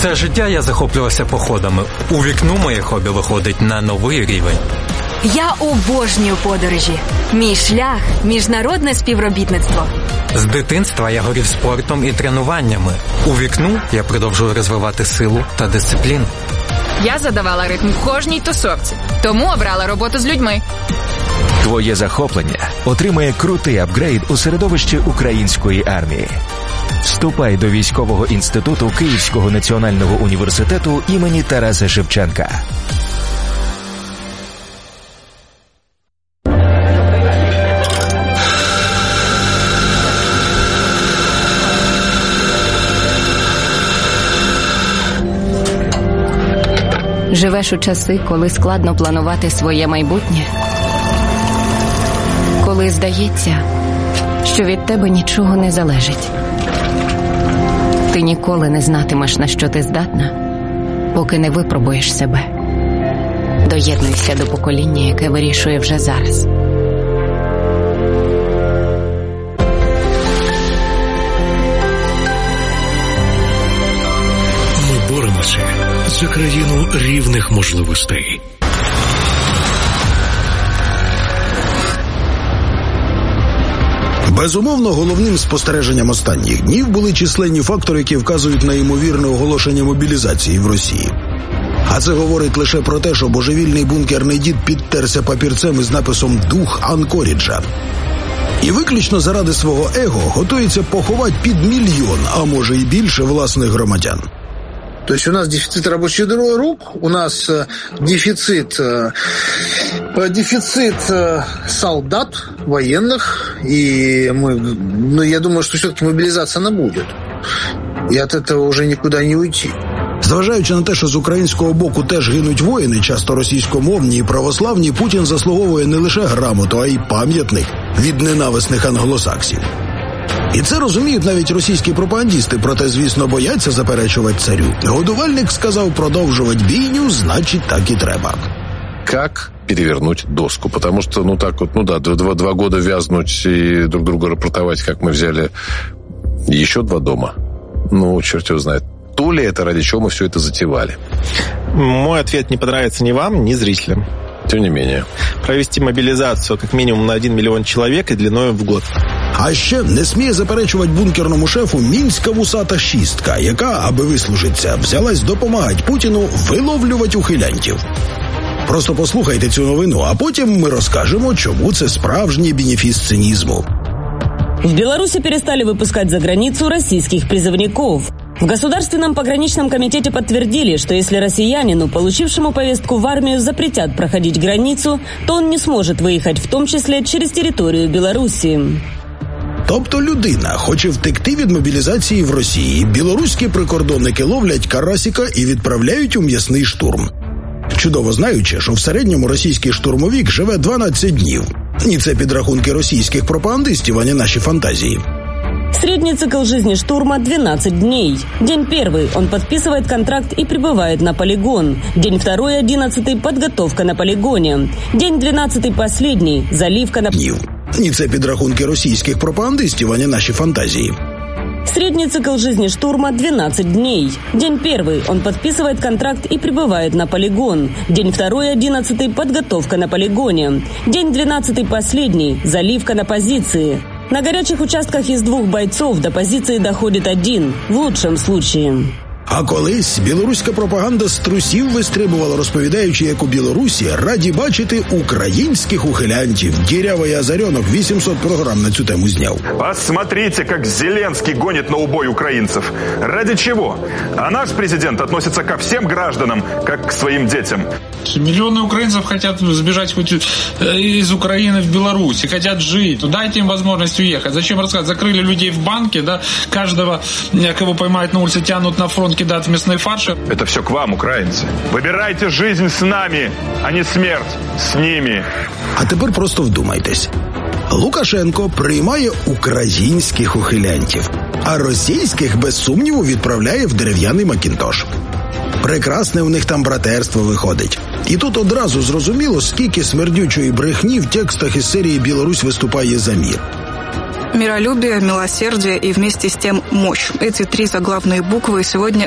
Все життя я захоплювався походами. У вікно моє хобі виходить на новий рівень. Я обожнюю подорожі. Мій шлях – міжнародне співробітництво. З дитинства я горів спортом і тренуваннями. У вікну я продовжую розвивати силу та дисципліну. Я задавала ритм в кожній тусовці, тому обрала роботу з людьми. Твоє захоплення отримає крутий апгрейд у середовищі української армії. Вступай до військового інституту Київського національного університету імені Тараса Шевченка. Живеш у часи, коли складно планувати своє майбутнє? Коли здається, що від тебе нічого не залежить? Ти ніколи не знатимеш, на що ти здатна, поки не випробуєш себе. Доєднуйся до покоління, яке вирішує вже зараз. Ми боремося за країну рівних можливостей. Безумовно, головним спостереженням останніх днів були численні фактори, які вказують на ймовірне оголошення мобілізації в Росії. А це говорить лише про те, що божевільний бункерний дід підтерся папірцем із написом «Дух Анкоріджа». І виключно заради свого его готується поховати під 1 мільйон, а може і більше, власних громадян. То есть у нас дефицит рабочих рук, у нас дефицит солдат, военных, и я думаю, что все-таки мобилизация она будет. И от этого уже никуда не уйти. Зважаючи на те, що з українського боку теж гинуть воїни, часто російськомовні і православні, Путін заслуговує не лише грамоту, а й пам'ятник від ненависних англосаксів. І це розуміють навіть російські пропагандісти, проте, звісно, бояться заперечувати царю. Годувальник сказав продовжувати бійню, значить так і треба. Как перевернуть доску? Потому что, 2 года вязнуть и друг друга рапортовать, как мы взяли еще 2 дома. Черт его знает. То ли это, ради чего мы все это затевали? Мой ответ не понравится ни вам, ни зрителям. Тем не менее. Провести мобилизацию как минимум на 1 миллион человек и длиною в год. А ще не сміє заперечувати бункерному шефу мінська вусата шістка, яка, аби вислужитися, взялась допомагати Путіну виловлювати ухилянтів. Просто послухайте цю новину, а потім ми розкажемо, чому це справжній бенефіс цинізму. В Беларуси перестали выпускать за границу российских призывников. В Государственном пограничном комитете подтвердили, что если россиянину, получившему повестку в армию, запретят проходить границу, то он не сможет выехать, в том числе через территорию Беларуси. Тобто людина хоче втекти від мобілізації в Росії, білоруські прикордонники ловлять карасіка і відправляють у м'ясний штурм. Чудово знаючи, що в середньому російський штурмовик живе 12 днів. І це підрахунки російських пропагандистів, а не наші фантазії. Средний цикл жизни штурма – 12 дней. День 1 – он подписывает контракт и прибывает на полигон. День 2 – 11 – подготовка на полигоне. День 12 – последний – заливка на... І це підрахунки російських пропагандистів, а не наші фантазії. Средний цикл жизни штурма – 12 дней. День 1 – он подписывает контракт и прибывает на полигон. День 2 – 11 – подготовка на полигоне. День 12 – последний – заливка на позиции. На горячих участках из 2 бойцов до позиции доходит 1, в лучшем случае. А колись білоруська пропаганда з трусів вистрибувала, розповідаючи, як у Білорусі раді бачити українських ухилянтів. Дірявий Азарьонок 800 програм на цю тему зняв. Посмотрите, как Зеленский гонит на убой украинцев. Ради чего? А наш президент относится ко всем гражданам, как к своим детям. Миллионы украинцев хотят сбежать хоть из Украины в Беларусь, хотят жить. Дайте им возможность уехать. Зачем рассказывать? Закрыли людей в банке, да? Каждого, кого поймают на улице, тянут на фронт, кидают в мясной фарш. Это все к вам, украинцы. Выбирайте жизнь с нами, а не смерть с ними. А тепер просто вдумайтесь. Лукашенко приймає українських ухилянтів, а російських, без сумніву, відправляє в дерев'яний Макінтош. Прекрасне у них там братерство виходить. І тут одразу зрозуміло, скільки смердючої брехні в текстах із серії «Білорусь виступає за мир». Миролюбие, милосердие и вместе с тем мощь. Эти 3 заглавные буквы сегодня